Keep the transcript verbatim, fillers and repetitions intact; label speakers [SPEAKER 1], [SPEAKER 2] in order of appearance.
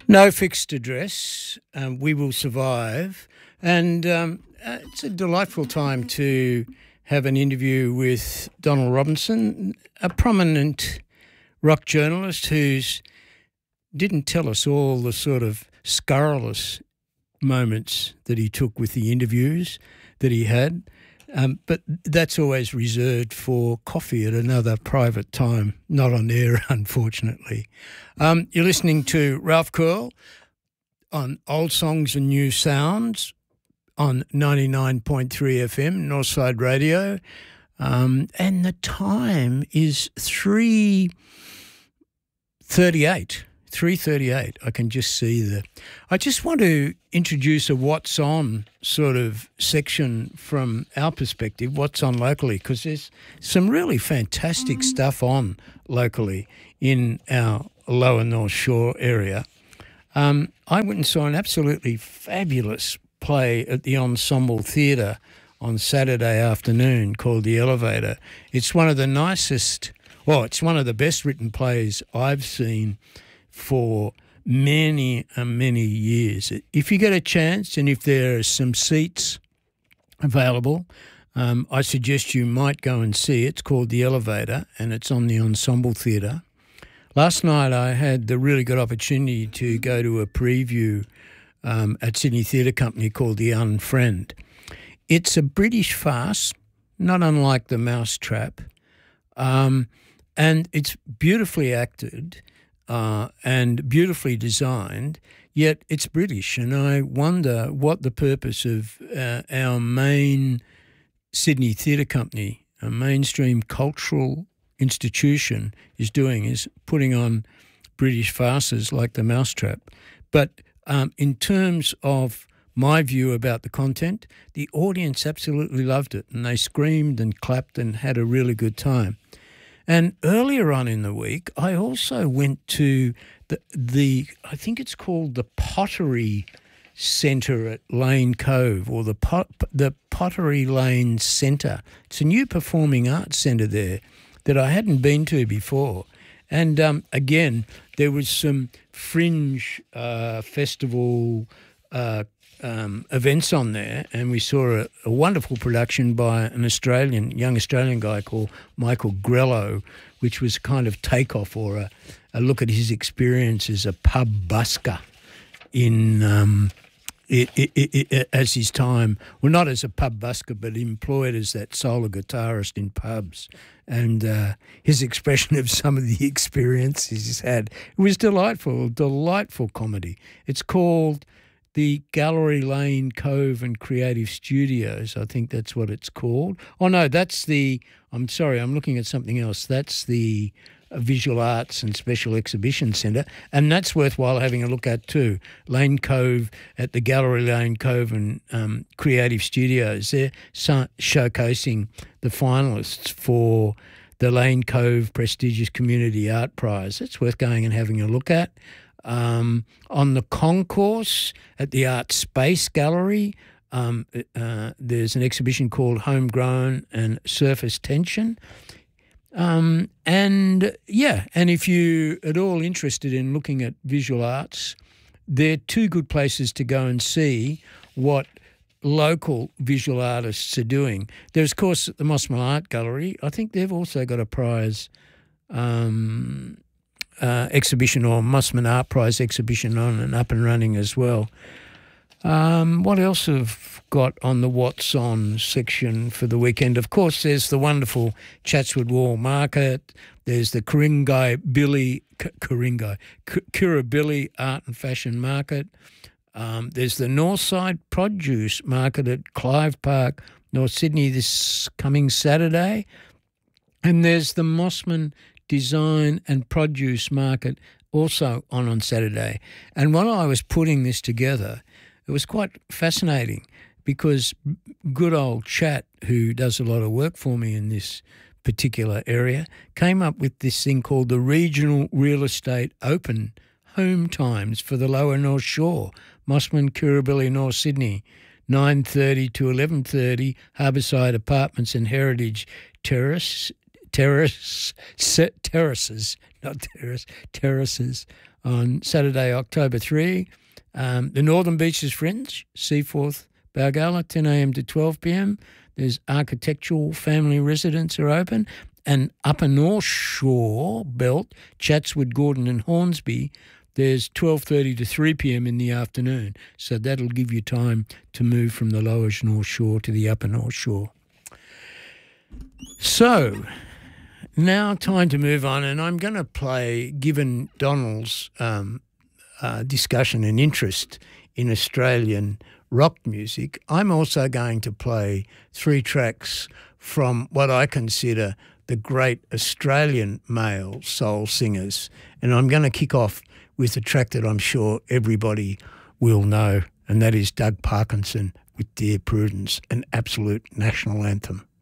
[SPEAKER 1] No fixed address. Um, we will survive. And um, uh, it's a delightful time to have an interview with Donald Robinson, a prominent rock journalist who's didn't tell us all the sort of scurrilous moments that he took with the interviews that he had. Um, but that's always reserved for coffee at another private time, not on air, unfortunately. Um, you're listening to Ralph Curl on Old Songs and New Sounds on ninety-nine point three F M, Northside Radio. Um, and the time is three thirty-eight. three thirty-eight. I can just see the... I just want to introduce a What's On sort of section from our perspective, What's On locally, because there's some really fantastic stuff on locally in our Lower North Shore area. Um, I went and saw an absolutely fabulous play at the Ensemble Theatre on Saturday afternoon called The Elevator. It's one of the nicest... Well, it's one of the best written plays I've seen for many and many years. If you get a chance and if there are some seats available, um, I suggest you might go and see it. It's called The Elevator and it's on the Ensemble Theatre. Last night I had the really good opportunity to go to a preview um, at Sydney Theatre Company called The Unfriend. It's a British farce, not unlike The Mousetrap, um, and it's beautifully acted. Uh, and beautifully designed, yet it's British. And I wonder what the purpose of uh, our main Sydney Theatre Company, a mainstream cultural institution, is doing, is putting on British farces like The Mousetrap. But um, in terms of my view about the content, the audience absolutely loved it, and they screamed and clapped and had a really good time. And earlier on in the week, I also went to the, the I think it's called the Pottery Centre at Lane Cove, or the pot, the Pottery Lane Centre. It's a new performing arts centre there that I hadn't been to before. And um, again, there was some fringe uh, festival uh, um, events on there, and we saw a, a wonderful production by an Australian, young Australian guy called Michael Grello, which was a kind of takeoff or a, a look at his experience as a pub busker in um, it, it, it, it, as his time, well, not as a pub busker, but employed as that solo guitarist in pubs. And uh, his expression of some of the experiences he's had, it was delightful, delightful comedy. It's called the Gallery Lane Cove and Creative Studios. I think that's what it's called. Oh, no, that's the, I'm sorry, I'm looking at something else. That's the Visual Arts and Special Exhibition Centre, and that's worthwhile having a look at too. Lane Cove at the Gallery Lane Cove and um, Creative Studios. They're so- showcasing the finalists for the Lane Cove Prestigious Community Art Prize. It's worth going and having a look at. Um, on the concourse at the Art Space Gallery, um, uh, there's an exhibition called Homegrown and Surface Tension. Um, and, yeah, and if you're at all interested in looking at visual arts, they're two good places to go and see what local visual artists are doing. There's, of course, the Mossman Art Gallery. I think they've also got a prize um Uh, exhibition or Mossman Art Prize exhibition on and up and running as well. Um, what else have got on the What's On section for the weekend? Of course, there's the wonderful Chatswood Wall Market. There's the Ku-ring-gai Billy, Ku-ring-gai, Kirribilli Art and Fashion Market. Um, there's the Northside Produce Market at Clive Park, North Sydney, this coming Saturday. And there's the Mossman Design and Produce Market also on on Saturday. And while I was putting this together, it was quite fascinating because good old Chat, who does a lot of work for me in this particular area, came up with this thing called the Regional Real Estate Open Home Times for the Lower North Shore, Mossman, Kirribilli, North Sydney, nine thirty to eleven thirty, Harbourside Apartments and Heritage Terrace, Terrace, Terraces, not Terrace, Terraces on Saturday, October third. Um, the Northern Beaches Fringe, Seaforth, Balgala, ten a m to twelve p m. There's architectural family residents are open. And Upper North Shore Belt, Chatswood, Gordon and Hornsby, there's twelve thirty to three p m in the afternoon. So that'll give you time to move from the Lower North Shore to the Upper North Shore. So now time to move on, and I'm going to play, given Donald's um, uh, discussion and interest in Australian rock music, I'm also going to play three tracks from what I consider the great Australian male soul singers. And I'm going to kick off with a track that I'm sure everybody will know, and that is Doug Parkinson with Dear Prudence, an absolute national anthem.